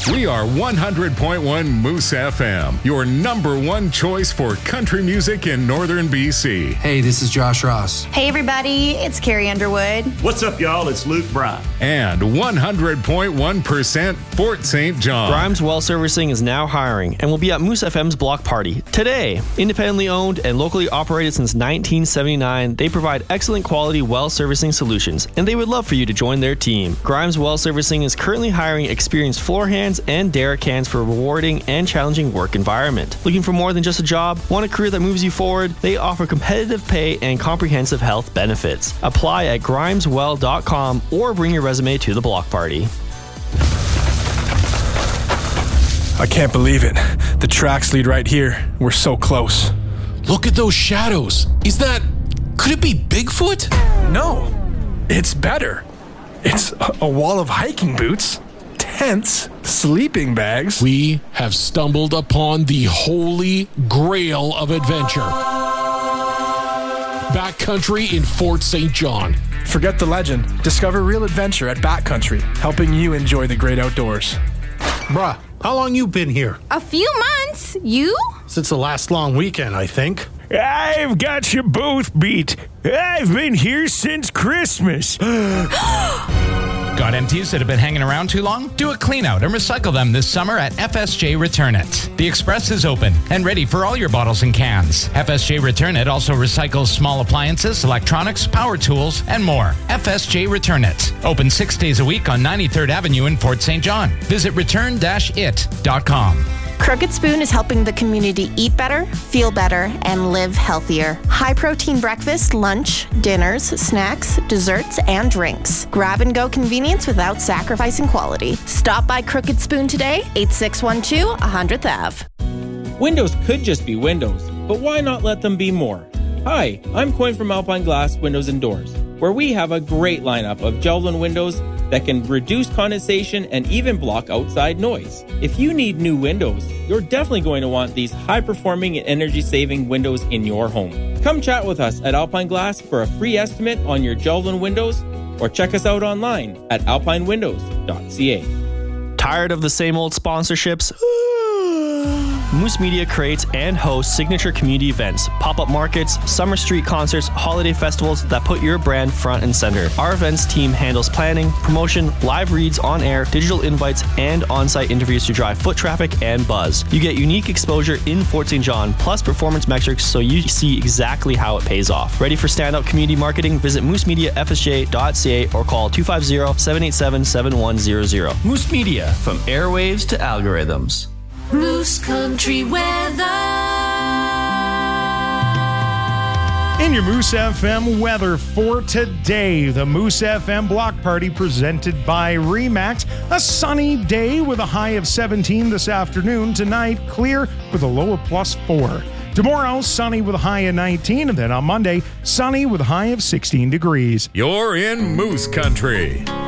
We are 100.1 Moose FM, your number one choice for country music in northern BC. Hey, this is Josh Ross. Hey, everybody, it's Carrie Underwood. What's up, y'all? It's Luke Bryan. And 100.1% Fort St. John. Grimes Well Servicing is now hiring and will be at Moose FM's block party today. Independently owned and locally operated since 1979, they provide excellent quality well servicing solutions, and they would love for you to join their team. Grimes Well Servicing is currently hiring experienced floor hands and derrick hands for a rewarding and challenging work environment. Looking for more than just a job? Want a career that moves you forward? They offer competitive pay and comprehensive health benefits. Apply at grimeswell.com or bring your resume to the block party. I can't believe it. The tracks lead right here. We're so close. Look at those shadows. Could it be Bigfoot? No, it's better. It's a wall of hiking boots, tents, sleeping bags. We have stumbled upon the holy grail of adventure. Backcountry in Fort St. John. Forget the legend. Discover real adventure at Backcountry, helping you enjoy the great outdoors. Bruh, how long you been here? A few months. You? Since the last long weekend, I think. I've got you both beat. I've been here since Christmas. Got empties that have been hanging around too long? Do a clean out and recycle them this summer at FSJ Return It. The Express is open and ready for all your bottles and cans. FSJ Return It also recycles small appliances, electronics, power tools, and more. FSJ Return It. Open 6 days a week on 93rd Avenue in Fort St. John. Visit return-it.com. Crooked Spoon is helping the community eat better, feel better, and live healthier. High-protein breakfast, lunch, dinners, snacks, desserts, and drinks. Grab-and-go convenience without sacrificing quality. Stop by Crooked Spoon today, 8612 100th Ave. Windows could just be windows, but why not let them be more? Hi, I'm Coyne from Alpine Glass Windows and Doors, where we have a great lineup of Geldin windows that can reduce condensation and even block outside noise. If you need new windows, you're definitely going to want these high-performing and energy-saving windows in your home. Come chat with us at Alpine Glass for a free estimate on your Geldin windows, or check us out online at alpinewindows.ca. Tired of the same old sponsorships? Moose Media creates and hosts signature community events, pop-up markets, summer street concerts, holiday festivals that put your brand front and center. Our events team handles planning, promotion, live reads on air, digital invites, and on-site interviews to drive foot traffic and buzz. You get unique exposure in Fort St. John, plus performance metrics so you see exactly how it pays off. Ready for standout community marketing? Visit moosemediafsj.ca or call 250-787-7100. Moose Media, from airwaves to algorithms. Moose Country weather. In your Moose FM weather for today, the Moose FM block party presented by RE/MAX. A sunny day with a high of 17 this afternoon. Tonight, clear with a low of +4. Tomorrow, sunny with a high of 19. And then on Monday, sunny with a high of 16 degrees. You're in Moose Country.